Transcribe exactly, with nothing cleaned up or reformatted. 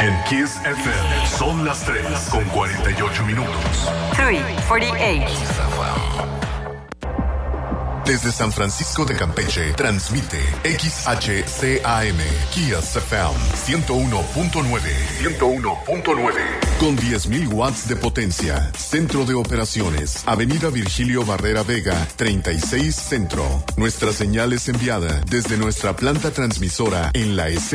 En Kiss F M son las tres con cuarenta y ocho minutos. tres cuarenta y ocho. Desde San Francisco de Campeche, transmite X H C A M, Kiss F M, ciento uno punto nueve. ciento uno punto nueve. Con diez mil watts de potencia. Centro de operaciones. Avenida Virgilio Barrera Vega, treinta y seis Centro. Nuestra señal es enviada desde nuestra planta transmisora en la S.